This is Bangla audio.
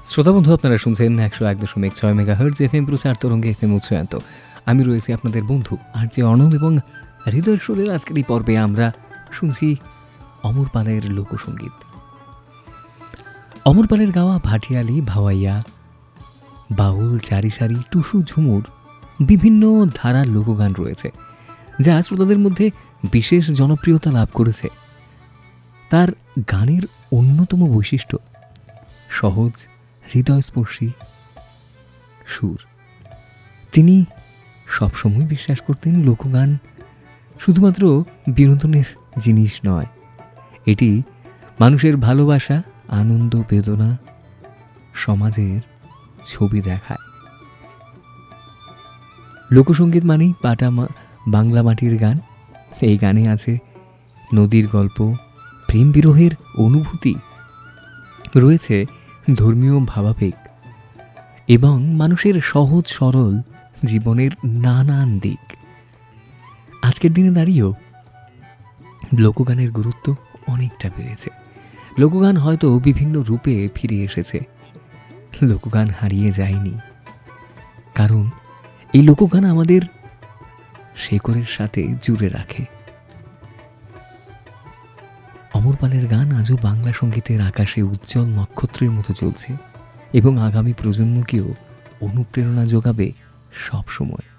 শ্রোতা বন্ধু, আপনারা শুনছেন 101.6 মেগাহার্টজ এফএম প্রচার তরঙ্গে এফএম উচ্চায়ন্ত। আমি রয়েছি আপনাদের বন্ধু আর যে অর্ণব এবং হৃদয় সুরের আজকের এই পর্বে আমরা শুনছি অমর পালের লোকসঙ্গীত। অমর পালের গাওয়া ভাটিয়ালি, ভাওয়াইয়া, বাউল, চারি সারি, টুসু, ঝুমুর বিভিন্ন ধারার লোকগান রয়েছে, যা শ্রোতাদের মধ্যে বিশেষ জনপ্রিয়তা লাভ করেছে। তার গানের অন্যতম বৈশিষ্ট্য সহজ, হৃদয়স্পর্শী সুর। তিনি সবসময় বিশ্বাস করতেন লোকগান শুধুমাত্র বিনোদনের জিনিস নয়, এটি মানুষের ভালোবাসা, আনন্দ, বেদনা, সমাজের ছবি দেখায়। লোকসঙ্গীত মানেই বাংলা মাটির গান। এই গানে আছে নদীর গল্প, প্রেম বিরহের অনুভূতি, রয়েছে ধর্মীয় ভাবাবেগ এবং মানুষের সহজ সরল জীবনের নানান দিক। আজকের দিনে দাঁড়িয়েও লোকগানের গুরুত্ব অনেকটা বেড়েছে। লোকগান হয়তো বিভিন্ন রূপে ফিরে এসেছে, লোকগান হারিয়ে যায়নি, কারণ এই লোকগান আমাদের শেকড়ের সাথে জুড়ে রাখে। অমর পালের গান আজও বাংলা সঙ্গীতের আকাশে উজ্জ্বল নক্ষত্রের মতো জ্বলছে এবং আগামী প্রজন্মকেও অনুপ্রেরণা যোগাবে সব সময়।